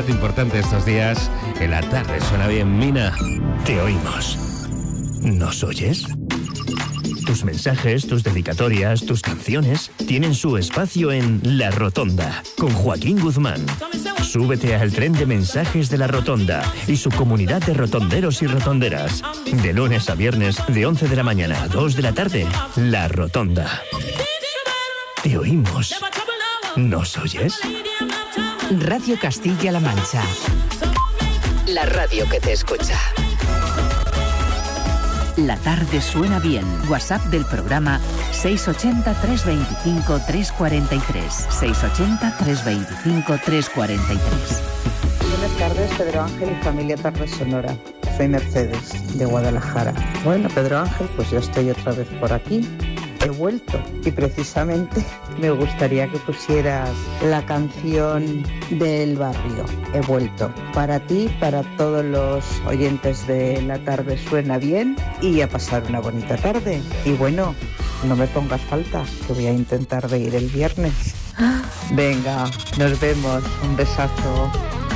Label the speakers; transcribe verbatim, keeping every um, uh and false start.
Speaker 1: dato importante estos días. En la tarde suena bien, Mina.
Speaker 2: Te oímos. ¿Nos oyes? Tus mensajes, tus dedicatorias, tus canciones tienen su espacio en La Rotonda con Joaquín Guzmán. Súbete al tren de mensajes de La Rotonda y su comunidad de rotonderos y rotonderas. De lunes a viernes, de once de la mañana a dos de la tarde, La Rotonda. Te oímos. ¿Nos oyes?
Speaker 3: Radio Castilla-La Mancha. La radio que te escucha. La tarde suena bien. WhatsApp del programa seis ocho cero, tres dos cinco, tres cuatro tres. seis ocho cero, tres dos cinco, tres cuatro tres.
Speaker 4: Buenas tardes, Pedro Ángel y familia Tarde Sonora. Soy Mercedes, de Guadalajara. Bueno, Pedro Ángel, pues ya estoy otra vez por aquí. He vuelto y precisamente me gustaría que pusieras la canción del barrio. He vuelto. Para ti, para todos los oyentes de La Tarde Suena Bien y a pasar una bonita tarde. Y bueno, no me pongas faltas, que voy a intentar de ir el viernes. Venga, nos vemos. Un besazo.